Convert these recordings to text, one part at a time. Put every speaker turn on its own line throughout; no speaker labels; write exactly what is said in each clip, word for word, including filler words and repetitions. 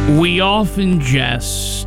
We often jest.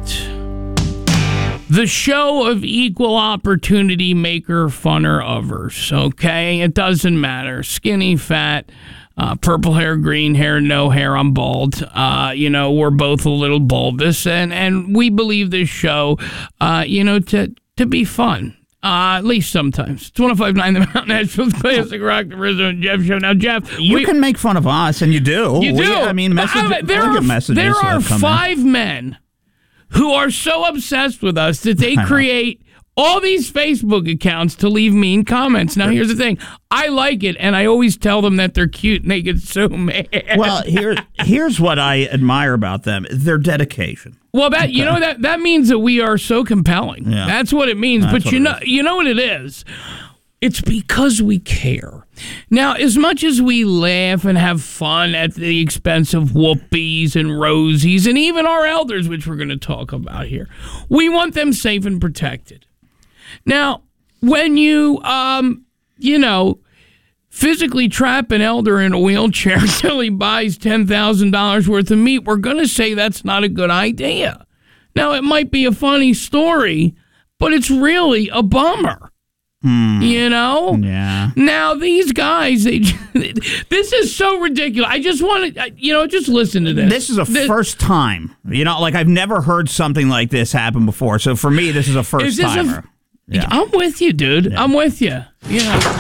The show of equal opportunity maker funner overs, okay? It doesn't matter. Skinny, fat, uh, purple hair, green hair, no hair, I'm bald. Uh, you know, we're both a little bulbous, and, and we believe this show, uh, you know, to, to be fun. Uh, at least sometimes. It's one oh five point nine The Mountain, Nashville's classic rock, the Rizzo and Jeff show. Now, Jeff,
you
we,
can make fun of us, and you do.
You do.
We, I mean, message,
uh, there are,
messages
there are
come
five
in.
men who are so obsessed with us that they create all these Facebook accounts to leave mean comments. Now, here's the thing. I like it, and I always tell them that they're cute, and they get so mad.
Well, here, here's what I admire about them. Their dedication.
Well, that you know that that means that we are so compelling.
Yeah.
That's what it means.
That's
but you know,
is.
you know what it is? It's because we care. Now, as much as we laugh and have fun at the expense of Whoopies and Rosies and even our elders, which we're going to talk about here, we want them safe and protected. Now, when you, um, you know, physically trap an elder in a wheelchair until he buys ten thousand dollars worth of meat, we're going to say that's not a good idea. Now, it might be a funny story, but it's really a bummer.
Hmm.
You know?
Yeah.
Now, these guys, they this is so ridiculous. I just want to, you know, just listen to this.
This is a
this,
first time. You know, like I've never heard something like this happen before. So for me, this is a first
is this
timer.
A,
yeah.
I'm with you, dude.
Yeah.
I'm with you. Yeah.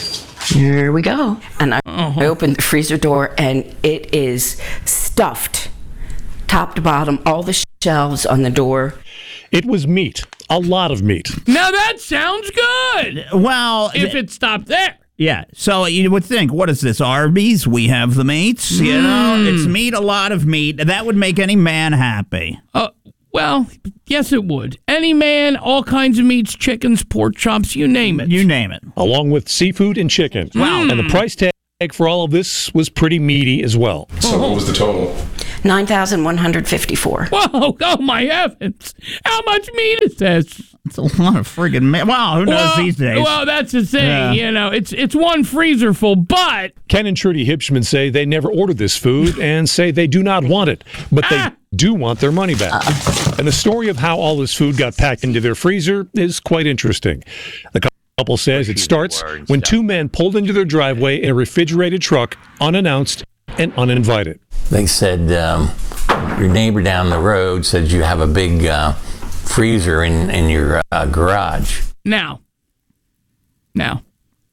Here we go. And I,
uh-huh.
I opened the freezer door, and it is stuffed, top to bottom, all the shelves on the door.
It was meat, a lot of meat.
Now that sounds good.
Well,
if it stopped there.
Yeah. So you would think, what is this, Arby's? We have the meats. You
Mm.
know, it's meat, a lot of meat. That would make any man happy.
Uh, well, yes, it would. Any man, all kinds of meats, chickens, pork chops, you name it.
You name it.
Along with seafood and chicken.
Wow.
And the price tag for all of this was pretty meaty as well.
So what was the total?
nine thousand one hundred fifty-four.
Whoa, oh my heavens. How much meat is this?
It's a lot of friggin' meat. Wow, who knows
well,
these days?
Well, that's the thing.
Yeah.
You know, it's it's one freezer full, but...
Ken and Trudy Hipschman say they never ordered this food and say they do not want it, but they
Ah.
do want their money back. And the story of how all this food got packed into their freezer is quite interesting. The couple says it starts when two men pulled into their driveway in a refrigerated truck, unannounced and uninvited.
They said, um, your neighbor down the road said you have a big uh, freezer in, in your uh, garage.
Now. Now.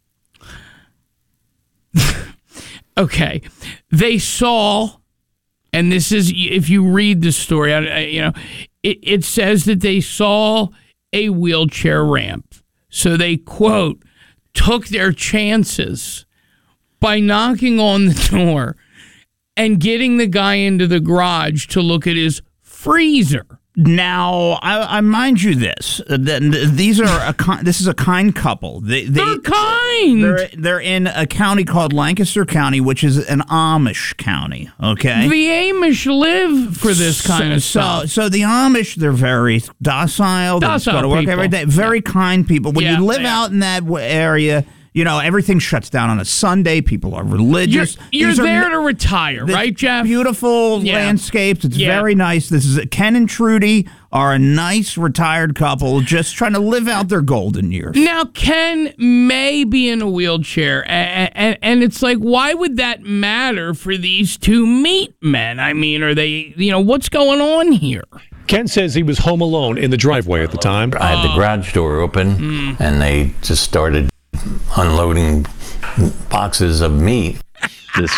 Okay. They saw, and this is, if you read the story, you know, it, it says that they saw a wheelchair ramp. So they, quote, took their chances by knocking on the door and getting the guy into the garage to look at his freezer.
Now, I, I mind you this. Th- these are a ki- this is a kind couple. They, they,
They're kind.
They're, they're in a county called Lancaster County, which is an Amish county, okay?
The Amish live for this kind
so,
of stuff.
So, so the Amish, they're very docile. They just
Docile
go to work
people.
every day. Very
Yeah.
kind people. When
Yeah,
you live
they are.
out in that w- area, you know, everything shuts down on a Sunday. People are
You're,
religious.
you're
These are
there
n-
to retire,
the
right, Jeff?
Beautiful
Yeah.
landscapes. It's
Yeah.
very nice. This is Ken and Trudy are a nice retired couple just trying to live out their golden years.
Now, Ken may be in a wheelchair, and, and, and it's like, why would that matter for these two meat men? I mean, are they, you know, what's going on here?
Ken says he was home alone in the driveway at the time.
I had the garage door open,
Mm.
and they just started unloading boxes of meat. Just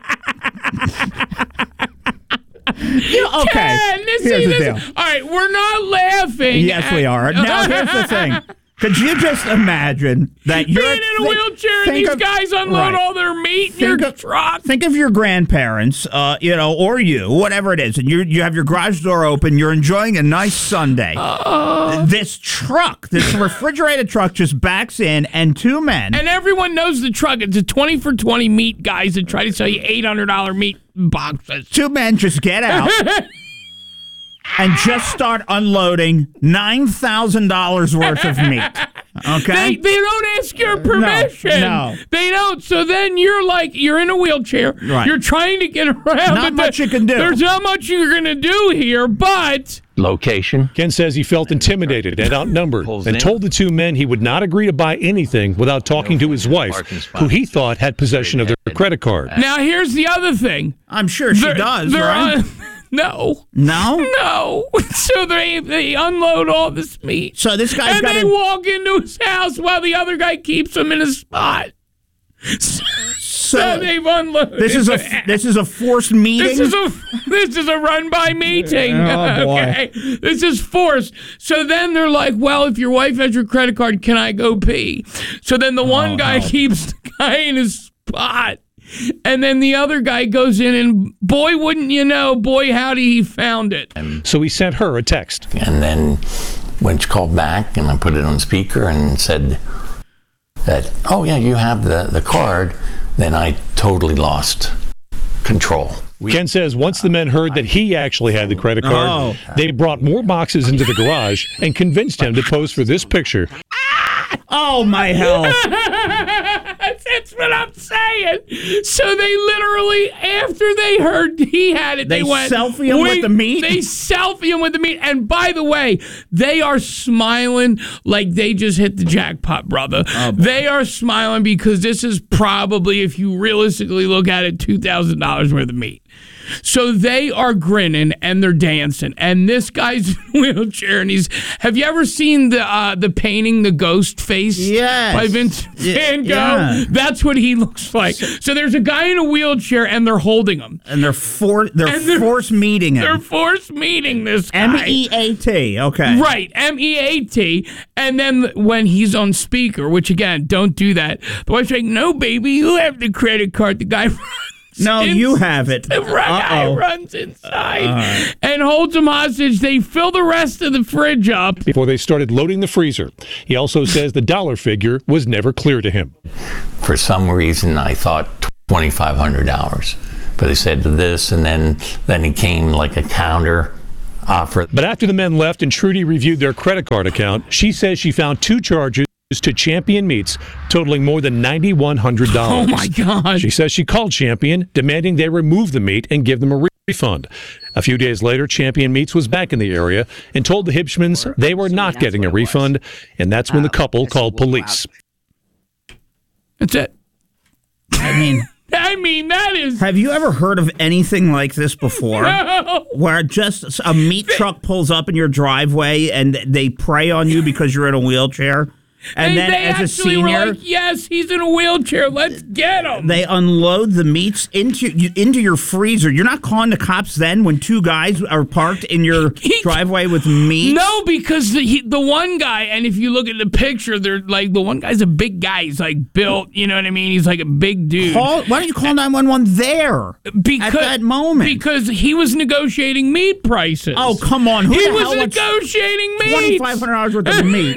You know, okay.
Ken, this,
Here's
see,
the
this,
deal.
all right, we're not laughing.
Yes,
at-
we are. Now, here's the thing. Could you just imagine that you're
Being in a
think-
wheelchair and
think
these
of-
guys unload
right.
all their meat in your
Think of,
truck.
think of your grandparents, uh, you know, or you, whatever it is, and you you have your garage door open. You're enjoying a nice Sunday.
Uh,
this truck, this refrigerated truck, just backs in, and two men.
And everyone knows the truck. It's a twenty for twenty meat guys that try to sell you eight hundred dollars meat boxes.
two men just get out and just start unloading nine thousand dollars worth of meat. Okay.
They, they don't ask your permission.
no.
They don't. So then you're like, you're in a wheelchair.
Right.
You're trying to get around.
Not
but
much
the-
you can do.
There's not much you're going to do here, but...
Location.
Ken says he felt intimidated and outnumbered
Pulls
and
in.
told the two men he would not agree to buy anything without talking to his wife, who he thought had possession of their credit card.
Now, here's the other thing.
I'm sure she
They're-
does,
they're
right?
on- no.
No?
No. So they they unload all this meat.
So this guy's
and
got
they
to...
walk into his house while the other guy keeps him in his spot. So, so they've unloaded.
This is a this is a forced meeting.
This is a this is a run by meeting.
Oh, boy.
Okay, this is forced. So then they're like, "Well, if your wife has your credit card, can I go pee?" So then the one
Oh,
guy
no.
keeps the guy in his spot, and then the other guy goes in, and boy, wouldn't you know, boy, howdy, he found it.
So he sent her a text.
And then when she called back and I put it on speaker and said that, oh yeah, you have the, the card, then I totally lost control.
Ken says once the men heard that he actually had the credit card,
Oh.
they brought more boxes into the garage and convinced him to pose for this picture.
Oh, my hell.
That's what I'm saying. So they literally, after they heard he had it, they,
They
went
selfie him with
"We-"
the meat?
They selfie him with the meat. And by the way, they are smiling like they just hit the jackpot, brother.
Oh,
they are smiling because this is probably, if you realistically look at it, two thousand dollars worth of meat. So they are grinning and they're dancing, and this guy's in a wheelchair, and he's. Have you ever seen the uh, the painting, The Ghost Face?
Yes.
By Vincent
Y-
Van Gogh.
yeah.
That's what he looks like. So there's a guy in a wheelchair, and they're holding him.
And they're for they're,
And they're-
forced meeting
They're
him.
force meeting this guy.
M E A T. Okay.
Right, M E A T. And then when he's on speaker, which again, don't do that. The wife's like, "No, baby, you have the credit card." The guy runs.
No,
ins-
you have it.
The guy
Uh-oh.
runs inside and holds him hostage. They fill the rest of the fridge up.
Before they started loading the freezer. He also says the dollar figure was never clear to him.
For some reason, I thought twenty-five hundred dollars. But they said this, and then, then it came like a counter offer.
But after the men left and Trudy reviewed their credit card account, she says she found two charges to Champion Meats totaling more than nine thousand one hundred dollars.
Oh my God.
She says she called Champion, demanding they remove the meat and give them a re- refund. A few days later, Champion Meats was back in the area and told the Hibschmans they were not getting a refund, and that's when the couple called police.
That's it.
I mean,
I mean, that is.
have you ever heard of anything like this before?
No.
Where just a meat truck pulls up in your driveway and they prey on you because you're in a wheelchair? And
they,
then
they
as a
actually
senior,
were like, "Yes, he's in a wheelchair. Let's get him."
they unload the meats into into your freezer. You're not calling the cops then when two guys are parked in your
He-
driveway with meat?
No, because the he, the one guy, and if you look at the picture, they're like the one guy's a big guy. He's like built, you know what I mean? He's like a big dude.
Call, why don't you call nine one one there
because,
at that moment?
Because he was negotiating meat prices.
Oh, come on. Who
he
the
was
hell wants
negotiating meat.
twenty-five hundred dollars worth of meat?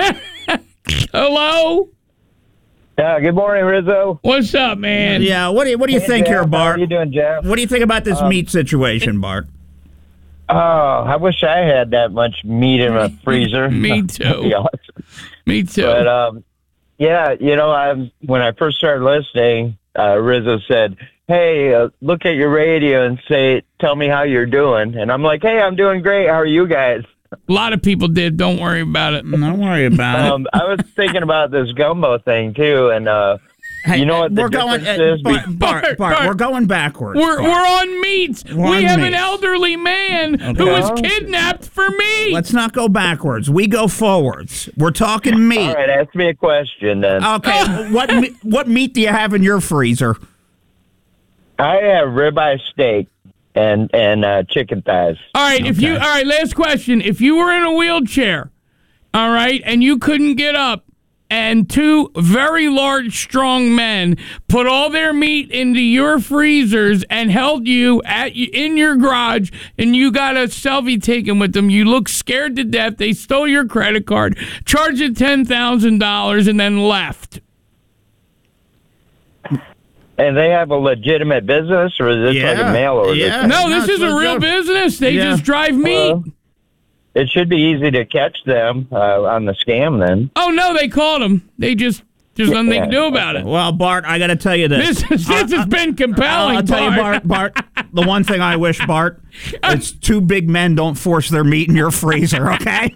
Hello,
Yeah, good morning, Rizzo.
what's up, man?
Yeah, what do you, what do you think
Jeff,
here,
How
Bart?
are you doing, Jeff?
What do you think about this meat situation, Bart?
Oh, I wish I had that much meat in my freezer.
Me
That'd be
too.
awesome.
Me too.
But um, yeah, you know, I when I first started listening, uh, Rizzo said, "Hey, uh, look at your radio and say, tell me how you're doing." And I'm like, "Hey, I'm doing great. How are you guys?"
A lot of people did. Don't worry about it.
Don't worry about
Um, I was thinking about this gumbo thing too, and uh,
it.
you know what the
we're going,
difference
uh,
is?
Bart, Bart,
Bart,
Bart,
Bart.
we're going backwards.
We're
Bart.
we're on meat.
We're
we
on
have
meat.
an elderly man who was kidnapped for meat.
Let's not go backwards. We go forwards. We're talking meat.
All right, ask me a question then.
Okay, what me- what meat do you have in your freezer?
I have ribeye steak and and uh, chicken thighs.
All right, if you all right, last question. If you were in a wheelchair, all right, and you couldn't get up, and two very large, strong men put all their meat into your freezers and held you at in your garage, and you got a selfie taken with them, you look scared to death. They stole your credit card, charged you ten thousand dollars, and then left.
And they have a legitimate business, or is this like
Yeah,
a mail order?
yeah.
thing?
No,
No,
this
it's
is a real
legit.
business. They
Yeah.
just drive meat.
Well, it should be easy to catch them uh, on the scam then.
Oh, no, they caught him. They just, there's nothing they can do about it.
Well, Bart, I got to tell you this.
This, is, this
Uh,
has been compelling,
I'll tell you, Bart, Bart, the one thing I wish, Bart, it's two big men don't force their meat in your freezer, okay?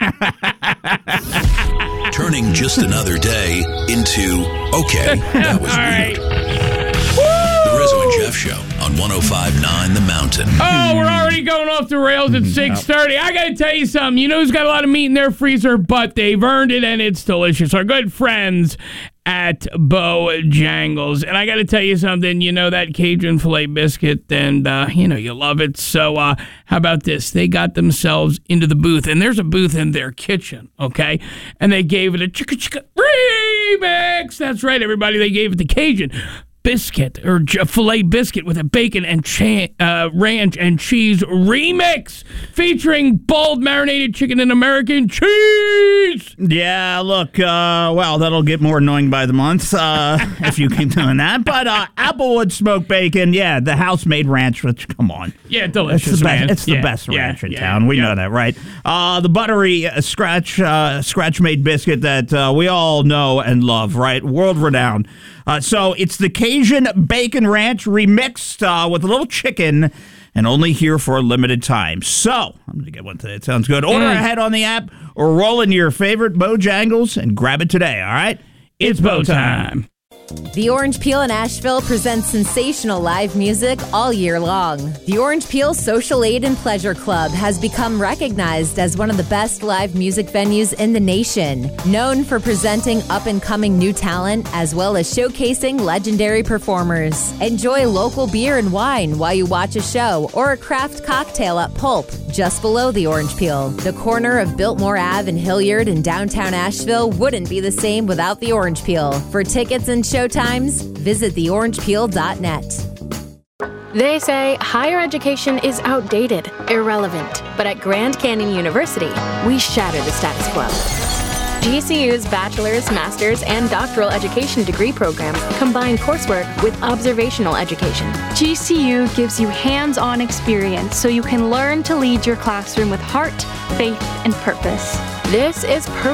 Turning just another day into, okay, that was
All
weird.
right.
The Rizzo and Jeff Show on one oh five point nine The Mountain.
Oh, we're already going off the rails at six thirty. I got to tell you something. You know who's got a lot of meat in their freezer, but they've earned it, and it's delicious. Our good friends at Bojangles. And I got to tell you something. You know that Cajun filet biscuit, and, uh, you know, you love it. So uh, how about this? They got themselves into the booth, and there's a booth in their kitchen, okay? And they gave it a chicka chicka remix. That's right, everybody. They gave it the Cajun biscuit or j- filet biscuit with a bacon and cha- uh, ranch and cheese remix featuring bold marinated chicken and American cheese.
Yeah, look, uh, well, that'll get more annoying by the month uh, if you keep doing that. But uh, Applewood smoked bacon, yeah, the house-made ranch, which, come on.
Yeah,
It's
delicious,
the,
man.
best, it's the
Yeah,
best
yeah,
ranch in
yeah,
town. We
yeah.
know that, right? Uh, the buttery uh, scratch uh, scratch made biscuit that uh, we all know and love, right? World renowned. Uh, so it's the Cajun Bacon Ranch remixed uh, with a little chicken, and only here for a limited time. So I'm going to get one today. It sounds good. Order
Mm.
ahead on the app or roll into your favorite Bojangles and grab it today, all right?
It's Bo time.
The Orange Peel in Asheville presents sensational live music all year long. The Orange Peel Social Aid and Pleasure Club has become recognized as one of the best live music venues in the nation, known for presenting up-and-coming new talent as well as showcasing legendary performers. Enjoy local beer and wine while you watch a show or a craft cocktail at Pulp, just below the Orange Peel. The corner of Biltmore Avenue and Hilliard in downtown Asheville wouldn't be the same without the Orange Peel. For tickets and showtimes, visit the orange peel dot net.
They say higher education is outdated, irrelevant. But at Grand Canyon University, we shatter the status quo. G C U's bachelor's, master's, and doctoral education degree programs combine coursework with observational education.
G C U gives you hands-on experience so you can learn to lead your classroom with heart, faith, and purpose.
This is purpose